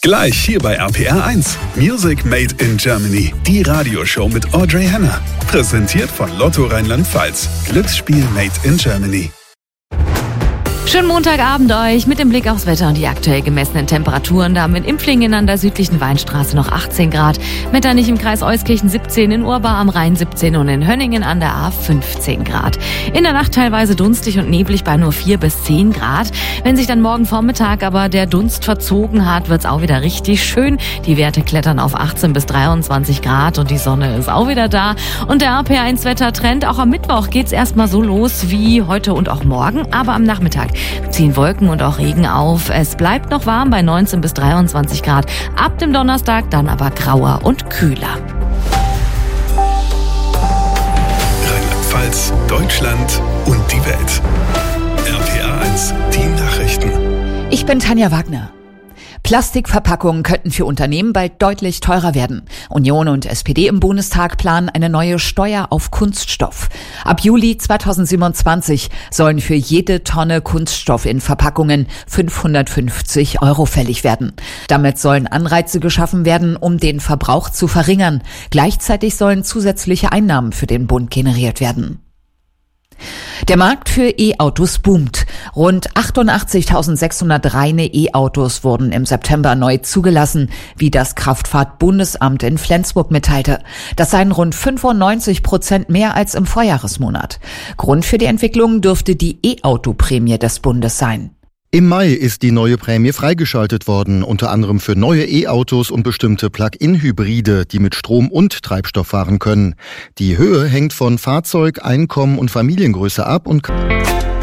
Gleich hier bei RPR 1. Music Made in Germany. Die Radioshow mit Audrey Henner. Präsentiert von Lotto Rheinland-Pfalz. Glücksspiel Made in Germany. Schönen Montagabend euch mit dem Blick aufs Wetter und die aktuell gemessenen Temperaturen. Da haben wir in Impflingen an der südlichen Weinstraße noch 18 Grad, Metternich im Kreis Euskirchen 17, in Urbar am Rhein 17 und in Hönningen an der A 15 Grad. In der Nacht teilweise dunstig und neblig bei nur 4 bis 10 Grad. Wenn sich dann morgen Vormittag aber der Dunst verzogen hat, wird's auch wieder richtig schön. Die Werte klettern auf 18 bis 23 Grad und die Sonne ist auch wieder da. Und der RPR1-Wettertrend, auch am Mittwoch geht's erstmal so los wie heute und auch morgen, aber am Nachmittag ziehen Wolken und auch Regen auf. Es bleibt noch warm bei 19 bis 23 Grad. Ab dem Donnerstag dann aber grauer und kühler. Rheinland-Pfalz, Deutschland und die Welt. RPR 1, die Nachrichten. Ich bin Tanja Wagner. Plastikverpackungen könnten für Unternehmen bald deutlich teurer werden. Union und SPD im Bundestag planen eine neue Steuer auf Kunststoff. Ab Juli 2027 sollen für jede Tonne Kunststoff in Verpackungen 550 € fällig werden. Damit sollen Anreize geschaffen werden, um den Verbrauch zu verringern. Gleichzeitig sollen zusätzliche Einnahmen für den Bund generiert werden. Der Markt für E-Autos boomt. Rund 88.600 reine E-Autos wurden im September neu zugelassen, wie das Kraftfahrtbundesamt in Flensburg mitteilte. Das seien rund 95% mehr als im Vorjahresmonat. Grund für die Entwicklung dürfte die E-Auto-Prämie des Bundes sein. Im Mai ist die neue Prämie freigeschaltet worden, unter anderem für neue E-Autos und bestimmte Plug-in-Hybride, die mit Strom und Treibstoff fahren können. Die Höhe hängt von Fahrzeug, Einkommen und Familiengröße ab und